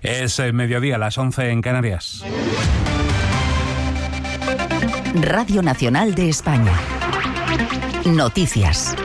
Es mediodía, las 11 en Canarias. Radio Nacional de España. Noticias.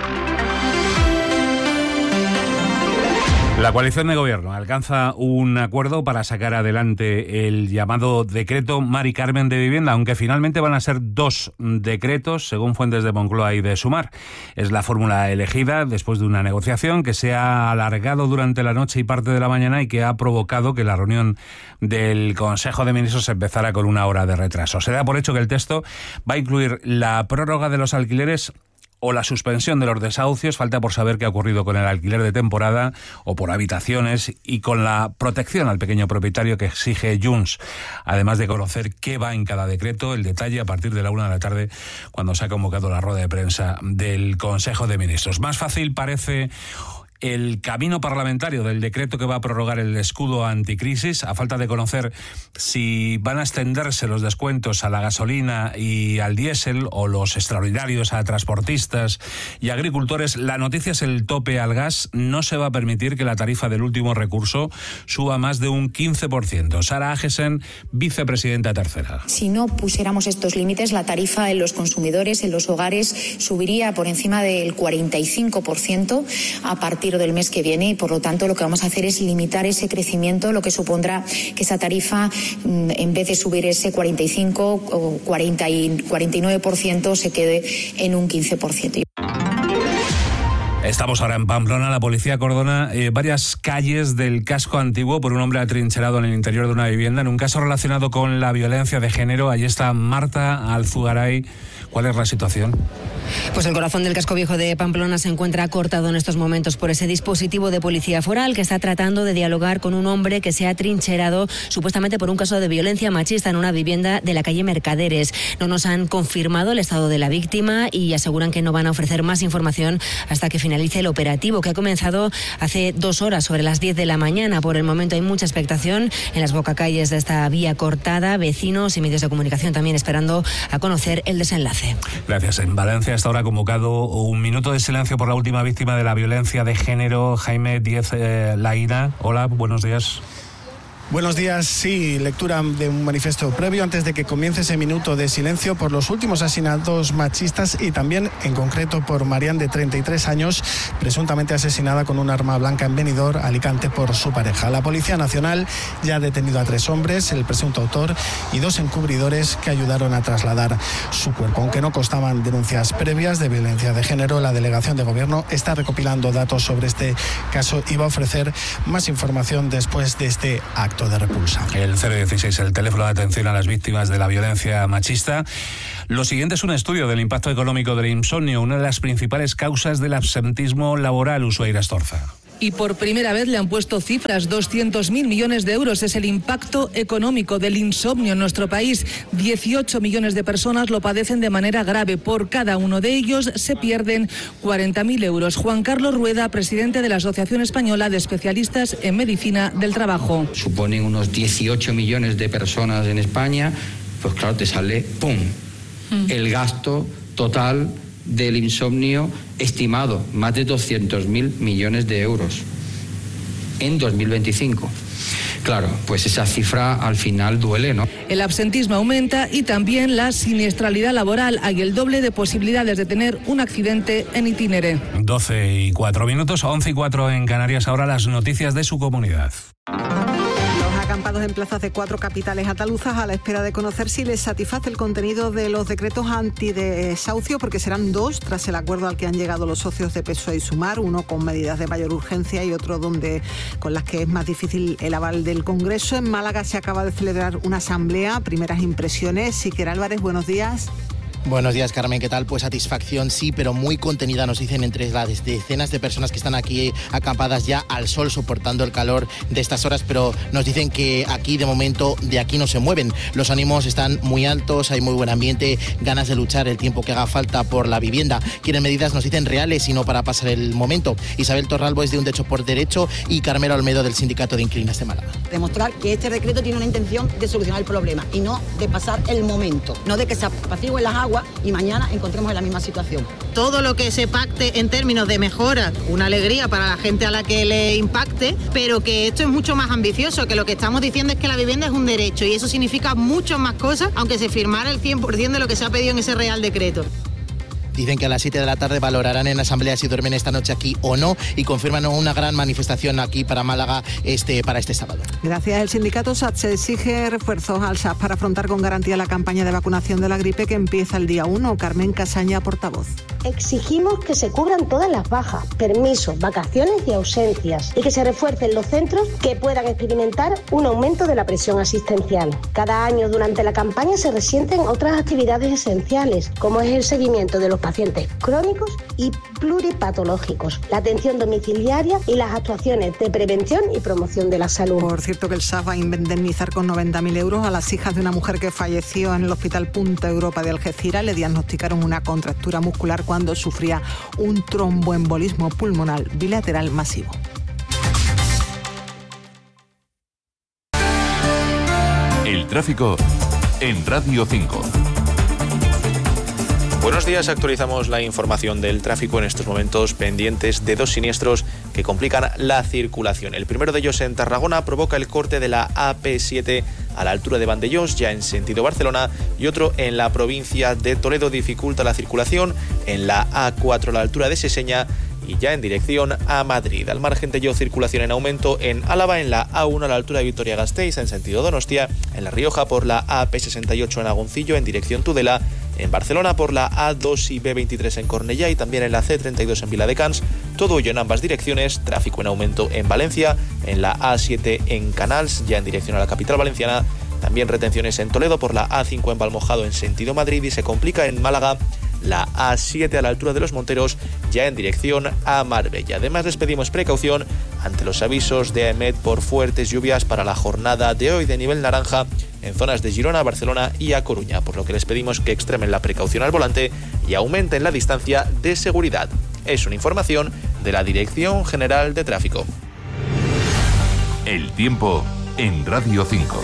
La coalición de gobierno alcanza un acuerdo para sacar adelante el llamado decreto Mari Carmen de vivienda, aunque finalmente van a ser 2 decretos, según fuentes de Moncloa y de Sumar. Es la fórmula elegida después de una negociación que se ha alargado durante la noche y parte de la mañana y que ha provocado que la reunión del Consejo de Ministros empezara con 1 hora de retraso. Se da por hecho que el texto va a incluir la prórroga de los alquileres o la suspensión de los desahucios. Falta por saber qué ha ocurrido con el alquiler de temporada o por habitaciones y con la protección al pequeño propietario que exige Junts, además de conocer qué va en cada decreto, el detalle a partir de la 1 de la tarde, cuando se ha convocado la rueda de prensa del Consejo de Ministros. Más fácil parece el camino parlamentario del decreto que va a prorrogar el escudo anticrisis, a falta de conocer si van a extenderse los descuentos a la gasolina y al diésel o los extraordinarios a transportistas y agricultores. La noticia es el tope al gas. No se va a permitir que la tarifa del último recurso suba más de un 15%. Sara Agesen, vicepresidenta tercera. Si no pusiéramos estos límites, la tarifa en los consumidores, en los hogares, subiría por encima del 45% a partir del mes que viene, y por lo tanto lo que vamos a hacer es limitar ese crecimiento, lo que supondrá que esa tarifa, en vez de subir ese 45 o 49%, se quede en un 15%. Estamos ahora en Pamplona. La policía cordona varias calles del casco antiguo por un hombre atrincherado en el interior de una vivienda en un caso relacionado con la violencia de género. Allí está Marta Alzugaray. ¿Cuál es la situación? Pues el corazón del casco viejo de Pamplona se encuentra cortado en estos momentos por ese dispositivo de policía foral que está tratando de dialogar con un hombre que se ha trincherado supuestamente por un caso de violencia machista en una vivienda de la calle Mercaderes. No nos han confirmado el estado de la víctima y aseguran que no van a ofrecer más información hasta que finalice el operativo, que ha comenzado hace 2 horas, sobre las 10 de la mañana. Por el momento hay mucha expectación en las bocacalles de esta vía cortada, vecinos y medios de comunicación también esperando a conocer el desenlace. Gracias. En Valencia hasta ahora ha convocado un minuto de silencio por la última víctima de la violencia de género, Jaime Díez Laína. Hola, buenos días. Buenos días. Sí, lectura de un manifiesto previo antes de que comience ese minuto de silencio por los últimos asesinatos machistas y también, en concreto, por Marian, de 33 años, presuntamente asesinada con un arma blanca en Benidorm, Alicante, por su pareja. La Policía Nacional ya ha detenido a 3 hombres, el presunto autor y 2 encubridores que ayudaron a trasladar su cuerpo. Aunque no constaban denuncias previas de violencia de género, la Delegación de Gobierno está recopilando datos sobre este caso y va a ofrecer más información después de este acto de repulsa. El 016, el teléfono de atención a las víctimas de la violencia machista. Lo siguiente es un estudio del impacto económico del insomnio, una de las principales causas del absentismo laboral. Ushuaira Astorza. Y por primera vez le han puesto cifras. 200.000 millones de euros es el impacto económico del insomnio en nuestro país. 18 millones de personas lo padecen de manera grave. Por cada uno de ellos se pierden 40.000 euros. Juan Carlos Rueda, presidente de la Asociación Española de Especialistas en Medicina del Trabajo. Suponen unos 18 millones de personas en España. Pues claro, te sale ¡pum! El gasto total del insomnio estimado, más de 200.000 millones de euros en 2025. Claro, pues esa cifra al final duele, ¿no? El absentismo aumenta y también la siniestralidad laboral. Hay el doble de posibilidades de tener un accidente en itinere. 12:04, 11:04 en Canarias. Ahora las noticias de su comunidad. Acampados en plazas de 4 capitales andaluzas a la espera de conocer si les satisface el contenido de los decretos antidesahucio, porque serán 2 tras el acuerdo al que han llegado los socios de PSOE y Sumar, uno con medidas de mayor urgencia y otro con las que es más difícil el aval del Congreso. En Málaga se acaba de celebrar una asamblea. Primeras impresiones. Siqueira Álvarez, buenos días. Buenos días, Carmen, ¿qué tal? Pues satisfacción sí, pero muy contenida, nos dicen, entre las decenas de personas que están aquí acampadas ya al sol, soportando el calor de estas horas, pero nos dicen que aquí, de momento, de aquí no se mueven. Los ánimos están muy altos, hay muy buen ambiente, ganas de luchar el tiempo que haga falta por la vivienda. Quieren medidas, nos dicen, reales y no para pasar el momento. Isabel Torralbo es de Un Techo por Derecho y Carmelo Olmedo del Sindicato de Inquilinas de Málaga. Demostrar que este decreto tiene una intención de solucionar el problema y no de pasar el momento, no de que se apacigüen las aguas agua y mañana encontremos en la misma situación. Todo lo que se pacte en términos de mejora, una alegría para la gente a la que le impacte, pero que esto es mucho más ambicioso, que lo que estamos diciendo es que la vivienda es un derecho y eso significa muchas más cosas, aunque se firmara el 100% de lo que se ha pedido en ese Real Decreto. Dicen que a las 7 de la tarde valorarán en asamblea si duermen esta noche aquí o no y confirman una gran manifestación aquí para Málaga para este sábado. Gracias. El sindicato SAT exige refuerzos al SAT para afrontar con garantía la campaña de vacunación de la gripe que empieza el día 1. Carmen Casaña, portavoz. Exigimos que se cubran todas las bajas, permisos, vacaciones y ausencias y que se refuercen los centros que puedan experimentar un aumento de la presión asistencial. Cada año durante la campaña se resienten otras actividades esenciales, como es el seguimiento de los pacientes crónicos y pluripatológicos, la atención domiciliaria y las actuaciones de prevención y promoción de la salud. Por cierto que el SAF va a indemnizar con 90.000 euros a las hijas de una mujer que falleció en el Hospital Punta Europa de Algeciras. Le diagnosticaron una contractura muscular cuando sufría un tromboembolismo pulmonar bilateral masivo. El tráfico en Radio 5. Buenos días, actualizamos la información del tráfico en estos momentos pendientes de dos siniestros que complican la circulación. El primero de ellos en Tarragona provoca el corte de la AP7 a la altura de Vandellós, ya en sentido Barcelona, y otro en la provincia de Toledo dificulta la circulación en la A4 a la altura de Seseña y ya en dirección a Madrid. Al margen de ello, circulación en aumento en Álava, en la A1 a la altura de Vitoria-Gasteiz, en sentido Donostia, en La Rioja por la AP68 en Agoncillo, en dirección Tudela, en Barcelona por la A2 y B23 en Cornellá y también en la C32 en Viladecans. Todo ello en ambas direcciones. Tráfico en aumento en Valencia, en la A7 en Canals, ya en dirección a la capital valenciana. También retenciones en Toledo por la A5 en Valmojado en sentido Madrid y se complica en Málaga la A7 a la altura de Los Monteros, ya en dirección a Marbella. Además, les pedimos precaución ante los avisos de AEMET por fuertes lluvias para la jornada de hoy de nivel naranja en zonas de Girona, Barcelona y A Coruña, por lo que les pedimos que extremen la precaución al volante y aumenten la distancia de seguridad. Es una información de la Dirección General de Tráfico. El tiempo en Radio 5.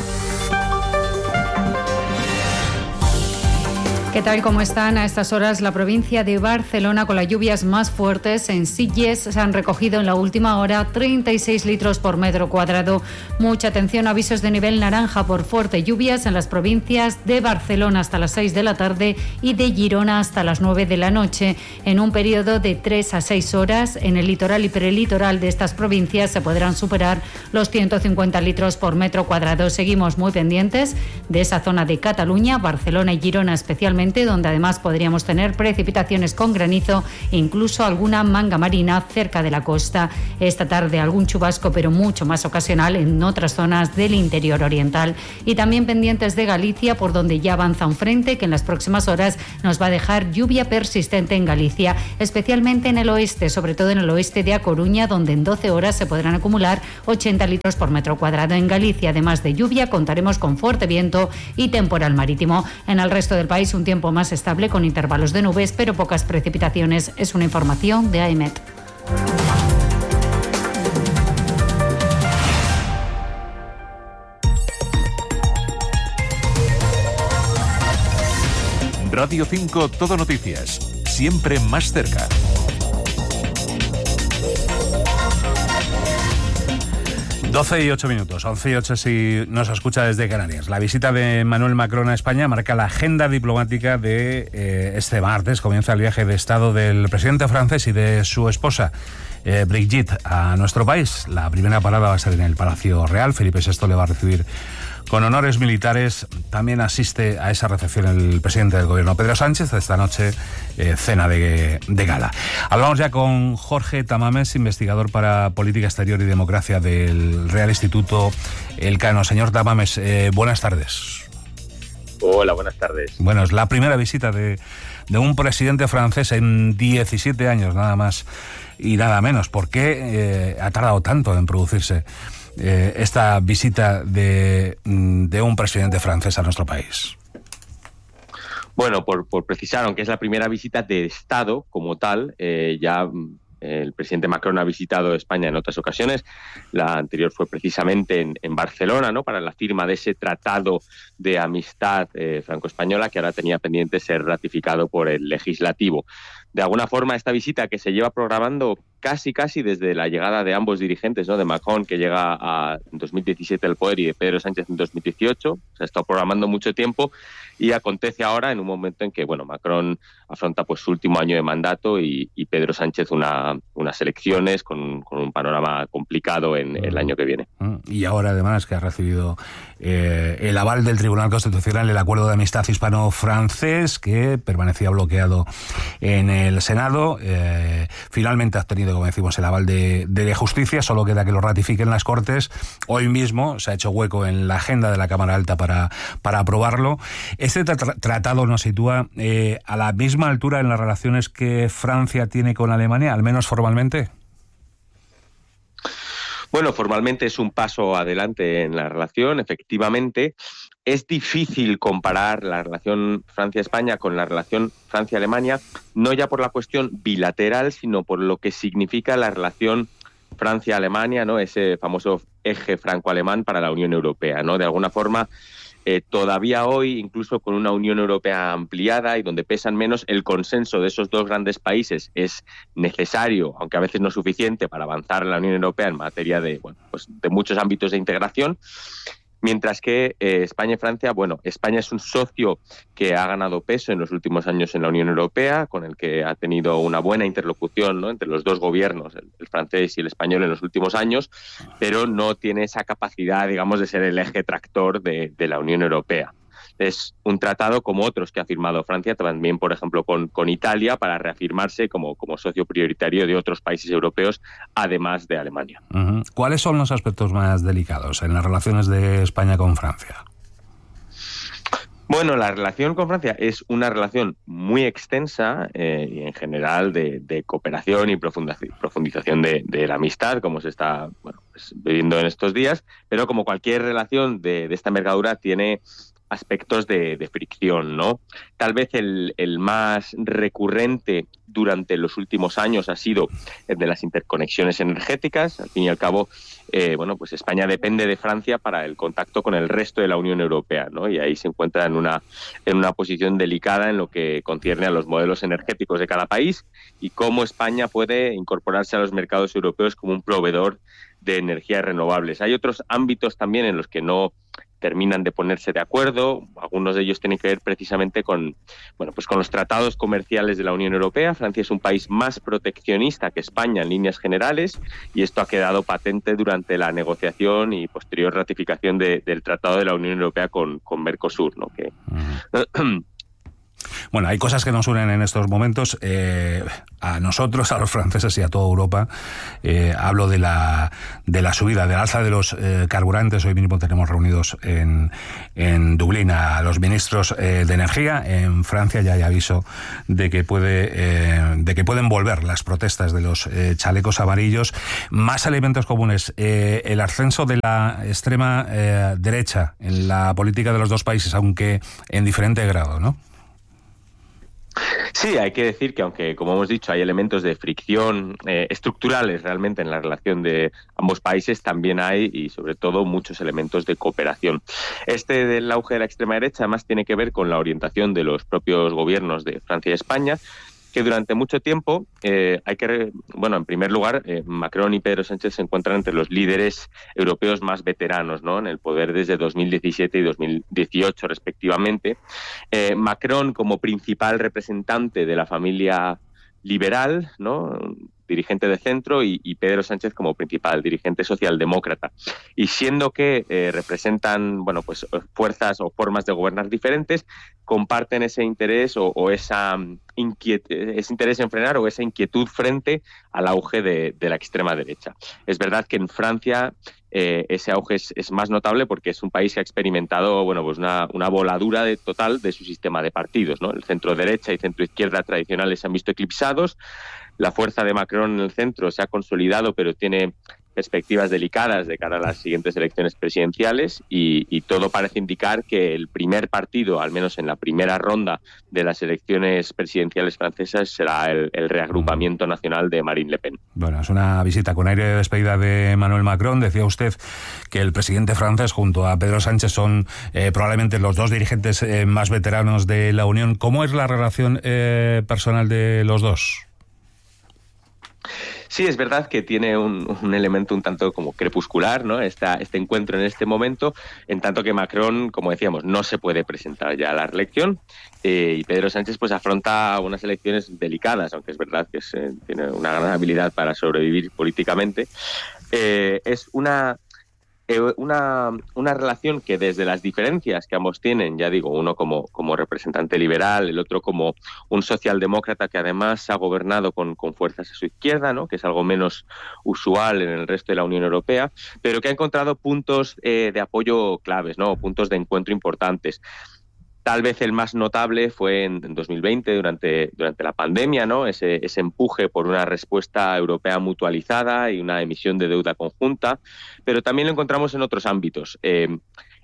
¿Qué tal? ¿Cómo están? A estas horas la provincia de Barcelona con las lluvias más fuertes. En Sitges se han recogido en la última hora 36 litros por metro cuadrado. Mucha atención, avisos de nivel naranja por fuertes lluvias en las provincias de Barcelona hasta las 6 de la tarde y de Girona hasta las 9 de la noche. En un periodo de 3 a 6 horas, en el litoral y prelitoral de estas provincias se podrán superar los 150 litros por metro cuadrado. Seguimos muy pendientes de esa zona de Cataluña, Barcelona y Girona especialmente, donde además podríamos tener precipitaciones con granizo e incluso alguna manga marina cerca de la costa. Esta tarde algún chubasco, pero mucho más ocasional en otras zonas del interior oriental. Y también pendientes de Galicia, por donde ya avanza un frente que en las próximas horas nos va a dejar lluvia persistente en Galicia, especialmente en el oeste, sobre todo en el oeste de A Coruña, donde en 12 horas se podrán acumular 80 litros por metro cuadrado. En Galicia, además de lluvia, contaremos con fuerte viento y temporal marítimo. En el resto del país, un tiempo más estable con intervalos de nubes, pero pocas precipitaciones. Es una información de AEMET. Radio 5 Todo Noticias, siempre más cerca. Doce y 8 minutos, 11 y 8 si nos escucha desde Canarias. La visita de Emmanuel Macron a España marca la agenda diplomática de este martes. Comienza el viaje de Estado del presidente francés y de su esposa, Brigitte, a nuestro país. La primera parada va a ser en el Palacio Real. Felipe VI le va a recibir con honores militares. También asiste a esa recepción el presidente del gobierno, Pedro Sánchez. Esta noche cena de gala. Hablamos ya con Jorge Tamames, investigador para Política Exterior y Democracia del Real Instituto Elcano. Señor Tamames, buenas tardes. Hola, buenas tardes. Bueno, es la primera visita de un presidente francés en 17 años, nada más y nada menos. ¿Por qué ha tardado tanto en producirse esta visita de un presidente francés a nuestro país? Bueno, por precisar, aunque es la primera visita de Estado como tal, ya El presidente Macron ha visitado España en otras ocasiones. La anterior fue precisamente en Barcelona, ¿no?, para la firma de ese tratado de amistad franco-española que ahora tenía pendiente ser ratificado por el legislativo. De alguna forma, esta visita que se lleva programando casi desde la llegada de ambos dirigentes, ¿no?, de Macron, que llega en 2017 al poder, y de Pedro Sánchez en 2018, se ha estado programando mucho tiempo y acontece ahora en un momento en que, bueno, Macron afronta pues su último año de mandato y Pedro Sánchez unas elecciones con un panorama complicado en el año que viene. Y ahora, además, que ha recibido el aval del Tribunal Constitucional el acuerdo de amistad hispano-francés, que permanecía bloqueado en el Senado. Finalmente ha obtenido, como decimos, el aval de justicia. Solo queda que lo ratifiquen las Cortes. Hoy mismo se ha hecho hueco en la agenda de la Cámara Alta para aprobarlo. Este tratado nos sitúa a la misma altura en las relaciones que Francia tiene con Alemania, al menos formalmente. Bueno, formalmente es un paso adelante en la relación, efectivamente. Es difícil comparar la relación Francia-España con la relación Francia-Alemania, no ya por la cuestión bilateral, sino por lo que significa la relación Francia-Alemania, ¿no?, ese famoso eje franco-alemán para la Unión Europea, ¿no? De alguna forma, todavía hoy, incluso con una Unión Europea ampliada y donde pesan menos, el consenso de esos dos grandes países es necesario, aunque a veces no suficiente, para avanzar en la Unión Europea en materia de muchos ámbitos de integración. Mientras que España y Francia, bueno, España es un socio que ha ganado peso en los últimos años en la Unión Europea, con el que ha tenido una buena interlocución, ¿no?, entre los dos gobiernos, el francés y el español, en los últimos años, pero no tiene esa capacidad, digamos, de ser el eje tractor de la Unión Europea. Es un tratado como otros que ha firmado Francia, también, por ejemplo, con Italia, para reafirmarse como socio prioritario de otros países europeos, además de Alemania. Uh-huh. ¿Cuáles son los aspectos más delicados en las relaciones de España con Francia? Bueno, la relación con Francia es una relación muy extensa y en general de cooperación y profundización de la amistad, como se está viviendo en estos días, pero como cualquier relación de esta envergadura tiene aspectos de fricción, ¿no? Tal vez el más recurrente durante los últimos años ha sido el de las interconexiones energéticas. Al fin y al cabo, pues España depende de Francia para el contacto con el resto de la Unión Europea, ¿no? Y ahí se encuentra en una posición delicada en lo que concierne a los modelos energéticos de cada país y cómo España puede incorporarse a los mercados europeos como un proveedor de energías renovables. Hay otros ámbitos también en los que no terminan de ponerse de acuerdo. Algunos de ellos tienen que ver precisamente con los tratados comerciales de la Unión Europea. Francia es un país más proteccionista que España en líneas generales y esto ha quedado patente durante la negociación y posterior ratificación del Tratado de la Unión Europea con Mercosur, ¿no? Que Bueno, hay cosas que nos unen en estos momentos, a nosotros, a los franceses y a toda Europa. Hablo de la subida, del alza de los carburantes. Hoy mismo tenemos reunidos en Dublín a los ministros de Energía. En Francia ya hay aviso de que pueden volver las protestas de los chalecos amarillos. Más elementos comunes. El ascenso de la extrema derecha en la política de los dos países, aunque en diferente grado, ¿no? Sí, hay que decir que aunque, como hemos dicho, hay elementos de fricción estructurales realmente en la relación de ambos países, también hay, y sobre todo, muchos elementos de cooperación. Este del auge de la extrema derecha además tiene que ver con la orientación de los propios gobiernos de Francia y España, que durante mucho tiempo en primer lugar, Macron y Pedro Sánchez se encuentran entre los líderes europeos más veteranos, ¿no?, en el poder desde 2017 y 2018 respectivamente. Macron como principal representante de la familia liberal, ¿no?, dirigente de centro, y Pedro Sánchez como principal dirigente socialdemócrata. Y siendo que representan fuerzas o formas de gobernar diferentes, comparten ese interés o ese interés en frenar o esa inquietud frente al auge de la extrema derecha. Es verdad que en Francia ese auge es más notable porque es un país que ha experimentado una voladura total de su sistema de partidos, ¿no? El centro derecha y centro izquierda tradicionales se han visto eclipsados. La fuerza de Macron en el centro se ha consolidado, pero tiene perspectivas delicadas de cara a las siguientes elecciones presidenciales y todo parece indicar que el primer partido, al menos en la primera ronda de las elecciones presidenciales francesas, será el reagrupamiento nacional de Marine Le Pen. Bueno, es una visita con aire de despedida de Emmanuel Macron. Decía usted que el presidente francés junto a Pedro Sánchez son probablemente los dos dirigentes más veteranos de la Unión. ¿Cómo es la relación personal de los dos? Sí, es verdad que tiene un elemento un tanto como crepuscular, ¿no? Este encuentro en este momento, en tanto que Macron, como decíamos, no se puede presentar ya a la reelección y Pedro Sánchez pues afronta unas elecciones delicadas, aunque es verdad que tiene una gran habilidad para sobrevivir políticamente. Es una relación que desde las diferencias que ambos tienen, ya digo, uno como representante liberal, el otro como un socialdemócrata que además ha gobernado con fuerzas a su izquierda, ¿no? Que es algo menos usual en el resto de la Unión Europea, pero que ha encontrado puntos de apoyo claves, ¿no? Puntos de encuentro importantes. Tal vez el más notable fue en 2020, durante la pandemia, ¿no? Ese empuje por una respuesta europea mutualizada y una emisión de deuda conjunta, pero también lo encontramos en otros ámbitos. Desde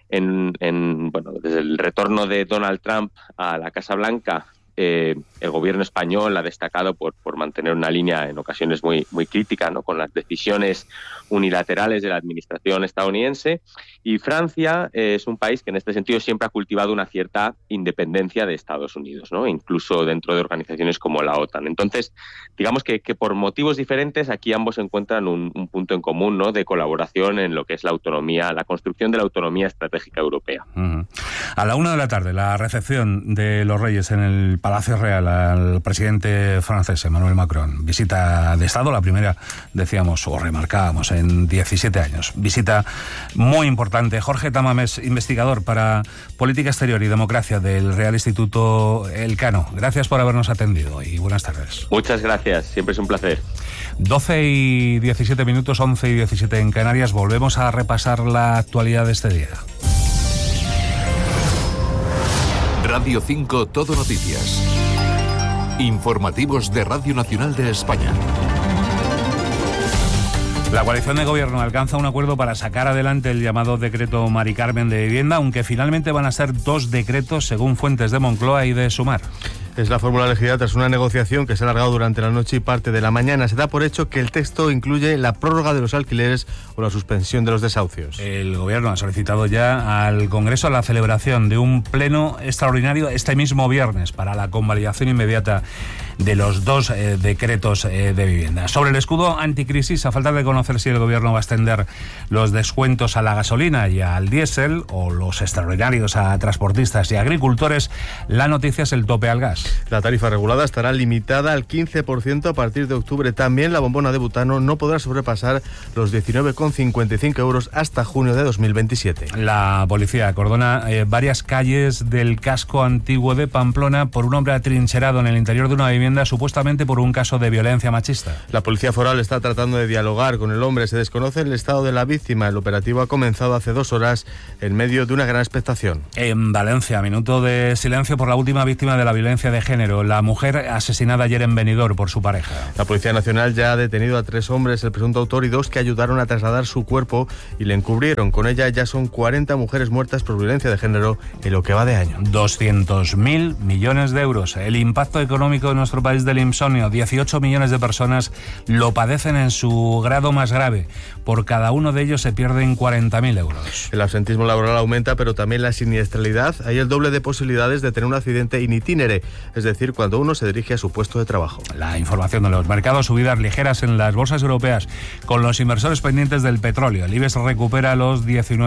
el retorno de Donald Trump a la Casa Blanca, el gobierno español ha destacado por mantener una línea en ocasiones muy crítica, ¿no? Con las decisiones unilaterales de la administración estadounidense, y Francia es un país que en este sentido siempre ha cultivado una cierta independencia de Estados Unidos, ¿no? Incluso dentro de organizaciones como la OTAN. Entonces, digamos que por motivos diferentes aquí ambos encuentran un punto en común, ¿no? De colaboración en lo que es la autonomía, la construcción de la autonomía estratégica europea. A la 1 de la tarde, la recepción de los Reyes en el Palacio Real al presidente francés Emmanuel Macron. Visita de Estado, la primera, decíamos, o remarcábamos, en 17 años. Visita muy importante. Jorge Tamames, investigador para Política Exterior y Democracia del Real Instituto Elcano. Gracias por habernos atendido y buenas tardes. Muchas gracias, siempre es un placer. 12 y 17 minutos, 11 y 17 en Canarias. Volvemos a repasar la actualidad de este día. Radio 5 Todo Noticias. Informativos de Radio Nacional de España. La coalición de gobierno alcanza un acuerdo para sacar adelante el llamado decreto Mari Carmen de vivienda, aunque finalmente van a ser 2 decretos según fuentes de Moncloa y de Sumar. Es la fórmula elegida tras una negociación que se ha alargado durante la noche y parte de la mañana. Se da por hecho que el texto incluye la prórroga de los alquileres o la suspensión de los desahucios. El Gobierno ha solicitado ya al Congreso la celebración de un pleno extraordinario este mismo viernes para la convalidación inmediata de los 2 decretos de vivienda. Sobre el escudo anticrisis, a falta de conocer si el Gobierno va a extender los descuentos a la gasolina y al diésel o los extraordinarios a transportistas y agricultores, la noticia es el tope al gas. La tarifa regulada estará limitada al 15% a partir de octubre. También la bombona de butano no podrá sobrepasar los 19,55 euros hasta junio de 2027. La policía acordona varias calles del casco antiguo de Pamplona por un hombre atrincherado en el interior de una vivienda, supuestamente por un caso de violencia machista. La policía foral está tratando de dialogar con el hombre. Se desconoce el estado de la víctima. El operativo ha comenzado hace 2 horas en medio de una gran expectación. En Valencia, minuto de silencio por la última víctima de la violencia de género, la mujer asesinada ayer en Benidorm por su pareja. La Policía Nacional ya ha detenido a 3 hombres, el presunto autor y 2 que ayudaron a trasladar su cuerpo y le encubrieron. Con ella ya son 40 mujeres muertas por violencia de género en lo que va de año. 200.000 millones de euros. El impacto económico de nuestro país del insomnio, 18 millones de personas lo padecen en su grado más grave. Por cada uno de ellos se pierden 40.000 euros. El absentismo laboral aumenta, pero también la siniestralidad. Hay el doble de posibilidades de tener un accidente in itinere, es decir, cuando uno se dirige a su puesto de trabajo. La información de los mercados, subidas ligeras en las bolsas europeas, con los inversores pendientes del petróleo. El IBEX recupera los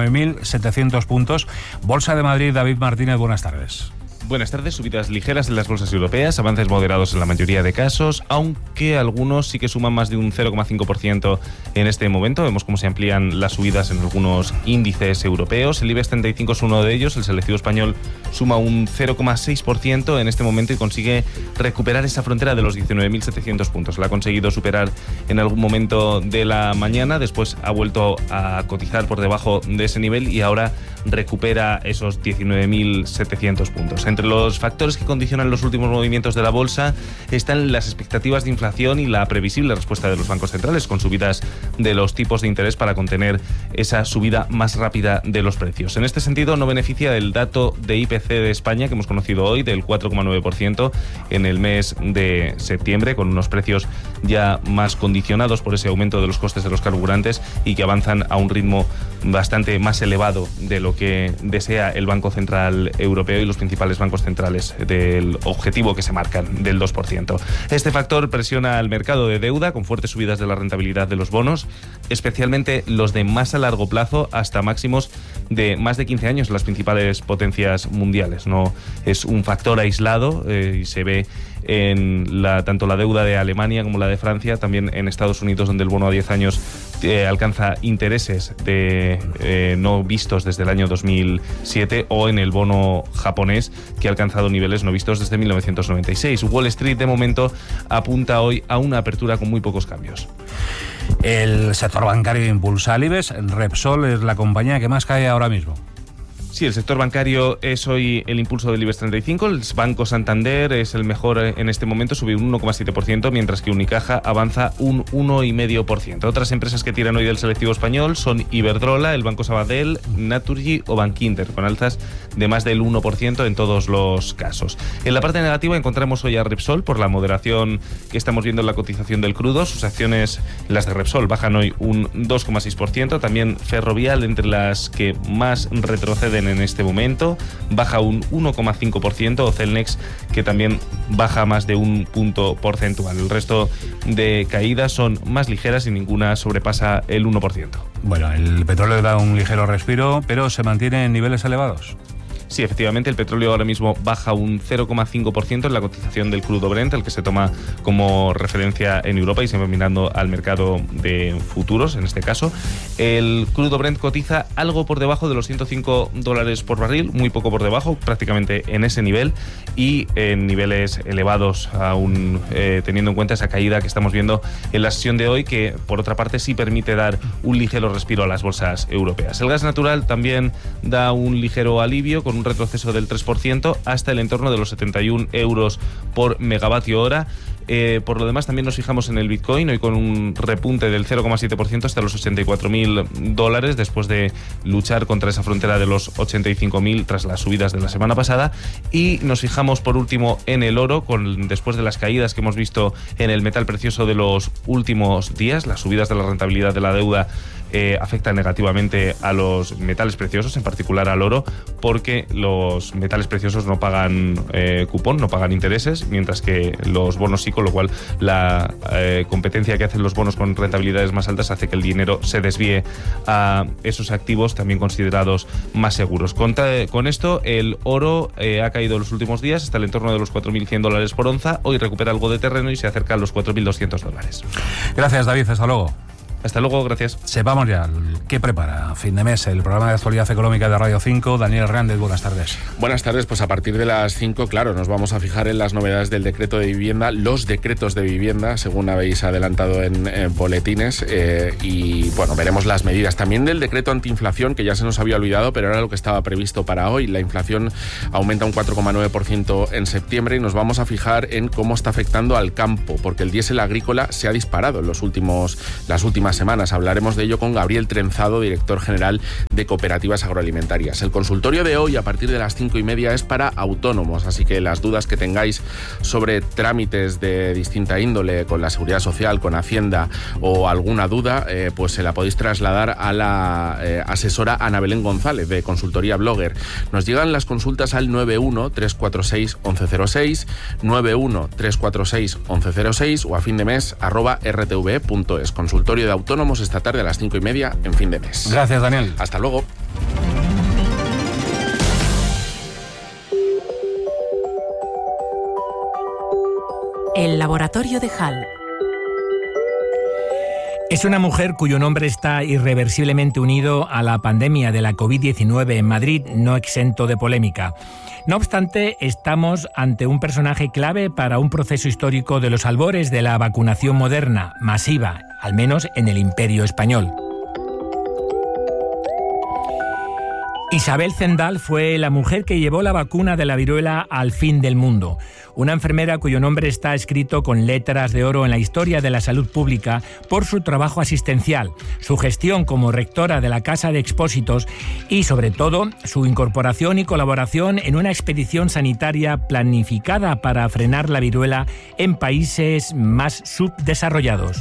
19.700 puntos. Bolsa de Madrid, David Martínez, buenas tardes. Buenas tardes. Subidas ligeras en las bolsas europeas, avances moderados en la mayoría de casos, aunque algunos sí que suman más de un 0,5% en este momento. Vemos cómo se amplían las subidas en algunos índices europeos. El IBEX 35 es uno de ellos. El selectivo español suma un 0,6% en este momento y consigue recuperar esa frontera de los 19.700 puntos. La ha conseguido superar en algún momento de la mañana, después ha vuelto a cotizar por debajo de ese nivel y ahora recupera esos 19.700 puntos. Entre los factores que condicionan los últimos movimientos de la bolsa están las expectativas de inflación y la previsible respuesta de los bancos centrales con subidas de los tipos de interés para contener esa subida más rápida de los precios. En este sentido, no beneficia el dato de IPC de España que hemos conocido hoy del 4,9% en el mes de septiembre, con unos precios ya más condicionados por ese aumento de los costes de los carburantes y que avanzan a un ritmo bastante más elevado de lo que desea el Banco Central Europeo y los principales bancos centrales del objetivo que se marcan del 2%. Este factor presiona al mercado de deuda con fuertes subidas de la rentabilidad de los bonos, especialmente los de más a largo plazo hasta máximos de más de 15 años en las principales potencias mundiales. No es un factor aislado y se ve en tanto la deuda de Alemania como la de Francia, también en Estados Unidos, donde el bono a 10 años alcanza intereses no vistos desde el año 2007, o en el bono japonés, que ha alcanzado niveles no vistos desde 1996. Wall Street, de momento, apunta hoy a una apertura con muy pocos cambios. El sector bancario impulsa al IBEX. Repsol es la compañía que más cae ahora mismo. Sí, el sector bancario es hoy el impulso del IBEX 35. El Banco Santander es el mejor en este momento, sube un 1,7%, mientras que Unicaja avanza un 1,5%. Otras empresas que tiran hoy del selectivo español son Iberdrola, el Banco Sabadell, Naturgy o Bankinter, con alzas de más del 1% en todos los casos. En la parte negativa encontramos hoy a Repsol por la moderación que estamos viendo en la cotización del crudo. Sus acciones, las de Repsol, bajan hoy un 2,6%. También Ferrovial, entre las que más retroceden en este momento, baja un 1,5%, o Celnex, que también baja más de un punto porcentual. El resto de caídas son más ligeras y ninguna sobrepasa el 1%. Bueno, el petróleo da un ligero respiro, pero se mantiene en niveles elevados. Sí, efectivamente, el petróleo ahora mismo baja un 0,5% en la cotización del crudo Brent, el que se toma como referencia en Europa y siempre mirando al mercado de futuros, en este caso. El crudo Brent cotiza algo por debajo de los $105 por barril, muy poco por debajo, prácticamente en ese nivel, y en niveles elevados aún, teniendo en cuenta esa caída que estamos viendo en la sesión de hoy, que por otra parte sí permite dar un ligero respiro a las bolsas europeas. El gas natural también da un ligero alivio, con un retroceso del 3% hasta el entorno de los 71 euros por megavatio hora. Por lo demás, también nos fijamos en el Bitcoin, hoy con un repunte del 0,7% hasta los $84.000, después de luchar contra esa frontera de los 85.000 tras las subidas de la semana pasada. Y nos fijamos por último en el oro, después de las caídas que hemos visto en el metal precioso de los últimos días. Las subidas de la rentabilidad de la deuda afectan negativamente a los metales preciosos, en particular al oro, porque los metales preciosos no pagan cupón, no pagan intereses, mientras que los bonos sí, con lo cual la competencia que hacen los bonos con rentabilidades más altas hace que el dinero se desvíe a esos activos también considerados más seguros. Con esto, el oro ha caído en los últimos días hasta el entorno de los $4.100 por onza. Hoy recupera algo de terreno y se acerca a los $4.200. Gracias, David. Hasta luego. Hasta luego, gracias. Sepamos ya qué prepara fin de mes el programa de actualidad económica de Radio 5. Daniel Hernández, buenas tardes. Buenas tardes, pues a partir de las 5, claro, nos vamos a fijar en las novedades del decreto de vivienda, los decretos de vivienda, según habéis adelantado en boletines, y bueno, veremos las medidas. También del decreto antiinflación, que ya se nos había olvidado, pero era lo que estaba previsto para hoy. La inflación aumenta un 4,9% en septiembre y nos vamos a fijar en cómo está afectando al campo, porque el diésel agrícola se ha disparado en las últimas semanas. Hablaremos de ello con Gabriel Trenzado, director general de Cooperativas Agroalimentarias. El consultorio de hoy, a partir de las 5:30, es para autónomos, así que las dudas que tengáis sobre trámites de distinta índole con la Seguridad Social, con Hacienda, o alguna duda, pues se la podéis trasladar a la asesora Ana Belén González, de Consultoría Blogger. Nos llegan las consultas al 91-346-1106, 91-346-1106 o a fin de mes @rtve.es. Consultorio de autónomos esta tarde a las 5:30 en fin de mes. Gracias, Daniel. Hasta luego. El laboratorio de Hall. Es una mujer cuyo nombre está irreversiblemente unido a la pandemia de la COVID-19 en Madrid, no exento de polémica. No obstante, estamos ante un personaje clave para un proceso histórico de los albores de la vacunación moderna, masiva, al menos en el Imperio Español. Isabel Zendal fue la mujer que llevó la vacuna de la viruela al fin del mundo. Una enfermera cuyo nombre está escrito con letras de oro en la historia de la salud pública por su trabajo asistencial, su gestión como rectora de la Casa de Expósitos y, sobre todo, su incorporación y colaboración en una expedición sanitaria planificada para frenar la viruela en países más subdesarrollados.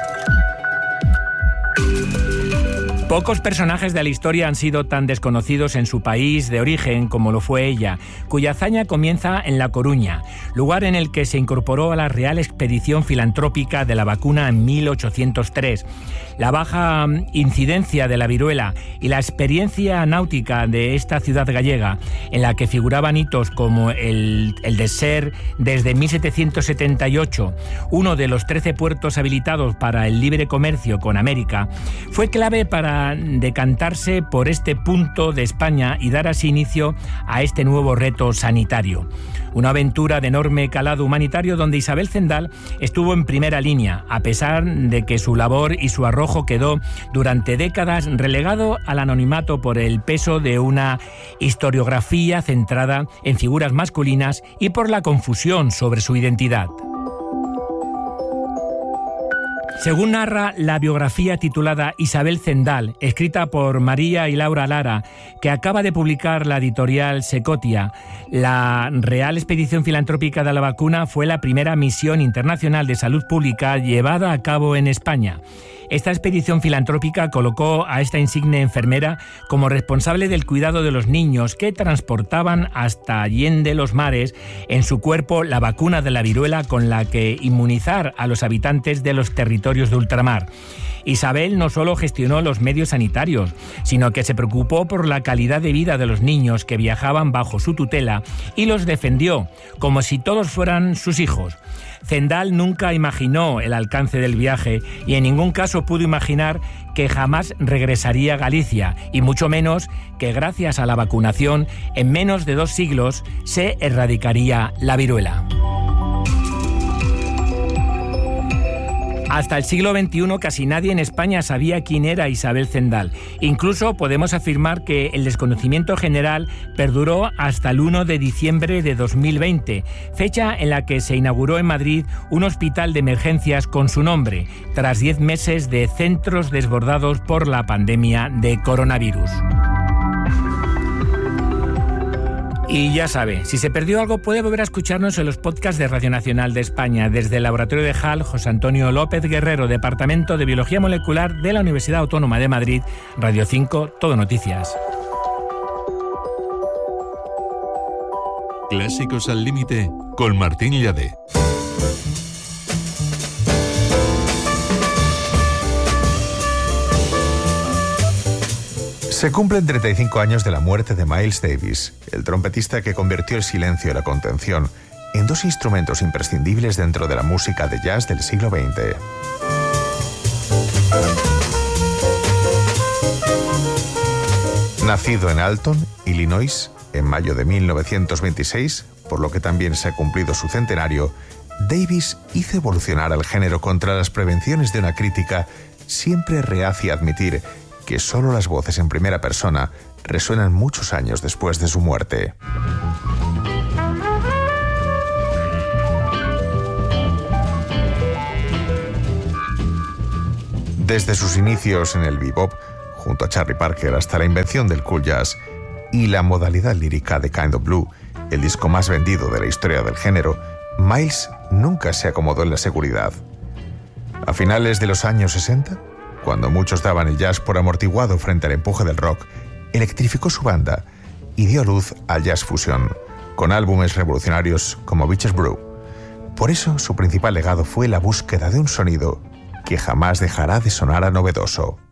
Pocos personajes de la historia han sido tan desconocidos en su país de origen como lo fue ella, cuya hazaña comienza en La Coruña, lugar en el que se incorporó a la Real Expedición Filantrópica de la Vacuna en 1803. La baja incidencia de la viruela y la experiencia náutica de esta ciudad gallega, en la que figuraban hitos como el de ser desde 1778 uno de los 13 puertos habilitados para el libre comercio con América, fue clave para decantarse por este punto de España y dar así inicio a este nuevo reto sanitario. Una aventura de enorme calado humanitario donde Isabel Zendal estuvo en primera línea, a pesar de que su labor y su arrojo quedó durante décadas relegado al anonimato por el peso de una historiografía centrada en figuras masculinas y por la confusión sobre su identidad. Según narra la biografía titulada Isabel Zendal, escrita por María y Laura Lara, que acaba de publicar la editorial Secotia, la Real Expedición Filantrópica de la Vacuna fue la primera misión internacional de salud pública llevada a cabo en España. Esta expedición filantrópica colocó a esta insigne enfermera como responsable del cuidado de los niños que transportaban hasta allende los mares en su cuerpo la vacuna de la viruela con la que inmunizar a los habitantes de los territorios de ultramar. Isabel no solo gestionó los medios sanitarios, sino que se preocupó por la calidad de vida de los niños que viajaban bajo su tutela y los defendió, como si todos fueran sus hijos. Zendal nunca imaginó el alcance del viaje y en ningún caso pudo imaginar que jamás regresaría a Galicia, y mucho menos que gracias a la vacunación, en menos de 2 siglos, se erradicaría la viruela. Hasta el siglo XXI casi nadie en España sabía quién era Isabel Zendal. Incluso podemos afirmar que el desconocimiento general perduró hasta el 1 de diciembre de 2020, fecha en la que se inauguró en Madrid un hospital de emergencias con su nombre, tras 10 meses de centros desbordados por la pandemia de coronavirus. Y ya sabe, si se perdió algo puede volver a escucharnos en los podcasts de Radio Nacional de España. Desde el Laboratorio de HAL, José Antonio López Guerrero, Departamento de Biología Molecular de la Universidad Autónoma de Madrid, Radio 5, Todo Noticias. Clásicos al límite con Martín Llade. Se cumplen 35 años de la muerte de Miles Davis, el trompetista que convirtió el silencio y la contención en 2 instrumentos imprescindibles dentro de la música de jazz del siglo XX. Nacido en Alton, Illinois, en mayo de 1926, por lo que también se ha cumplido su centenario, Davis hizo evolucionar al género contra las prevenciones de una crítica siempre reacia a admitir que solo las voces en primera persona resuenan muchos años después de su muerte. Desde sus inicios en el bebop, junto a Charlie Parker, hasta la invención del cool jazz y la modalidad lírica de Kind of Blue, el disco más vendido de la historia del género, Miles nunca se acomodó en la seguridad. A finales de los años 60, cuando muchos daban el jazz por amortiguado frente al empuje del rock, electrificó su banda y dio luz al jazz fusión, con álbumes revolucionarios como Beaches Brew. Por eso, su principal legado fue la búsqueda de un sonido que jamás dejará de sonar a novedoso.